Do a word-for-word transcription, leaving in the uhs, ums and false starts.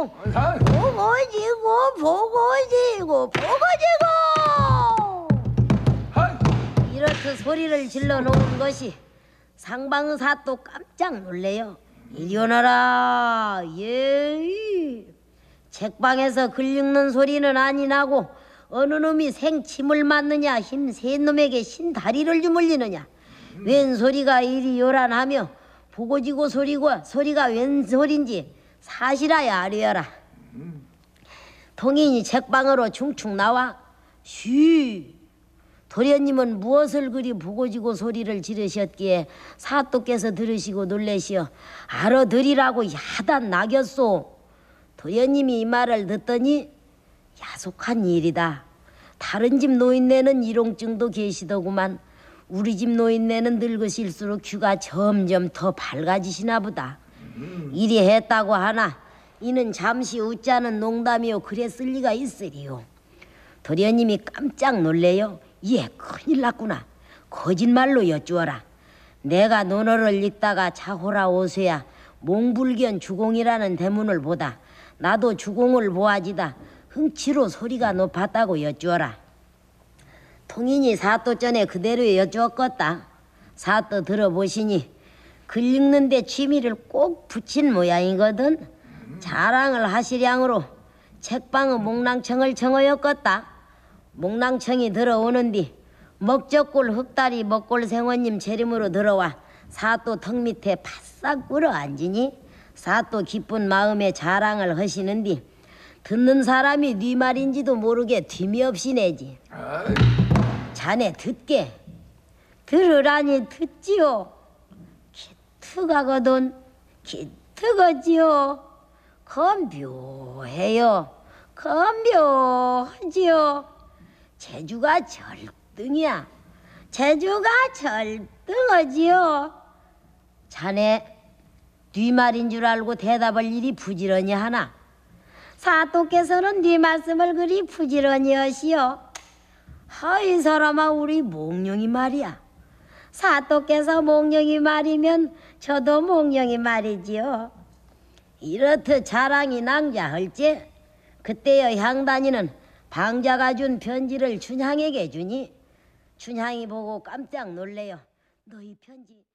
보고지고 보고지고 보고지고 이렇게 소리를 질러 놓은 것이 상방사또 깜짝 놀래요. 이리 오너라. 예. 책방에서 글 읽는 소리는 아니 나고 어느 놈이 생침을 맞느냐 힘센 놈에게 신다리를 주물리느냐 웬 소리가 이리 요란하며 보고지고 소리고 소리가 웬 소린지 사실아야 아뢰어라. 동인이 책방으로 충충 나와 쉬 도련님은 무엇을 그리 보고지고 소리를 지르셨기에 사또께서 들으시고 놀라시어 알아들이라고 야단 나겼소. 도련님이 이 말을 듣더니 야속한 일이다. 다른 집 노인네는 일용증도 계시더구만 우리 집 노인네는 늙으실수록 귀가 점점 더 밝아지시나 보다. 이리 했다고 하나 이는 잠시 웃자는 농담이요 그랬을 리가 있으리요. 도련님이 깜짝 놀래요. 예, 큰일 났구나. 거짓말로 여쭈어라. 내가 논어를 읽다가 자호라 오쇠야 몽불견 주공이라는 대문을 보다 나도 주공을 보아지다 흥치로 소리가 높았다고 여쭈어라. 통인이 사또 전에 그대로 여쭈었겠다. 사또 들어보시니 글 읽는데 취미를 꼭 붙인 모양이거든. 자랑을 하시량으로 책방의 목랑청을 청하였겠다. 목랑청이 들어오는디 먹적골 흑다리 먹골 생원님 재림으로 들어와 사또 턱 밑에 바싹 꿇어 앉으니 사또 기쁜 마음에 자랑을 하시는디 듣는 사람이 네 말인지도 모르게 뒷이 없이 내지. 자네 듣게 들으라니 듣지요. 기특하거든 기특하지요. 건묘해요. 건묘하지요. 재주가 절등이야. 재주가 절등하지요. 자네 네 말인 줄 알고 대답할 일이 부지런히 하나. 사또께서는 네 말씀을 그리 부지런히 하시오. 하이 사람아 우리 몽룡이 말이야. 사또께서 몽룡이 말이면 저도 몽룡이 말이지요. 이렇듯 자랑이 낭자할지 그때여 향단이는 방자가 준 편지를 춘향에게 주니 춘향이 보고 깜짝 놀래요. 너희 편지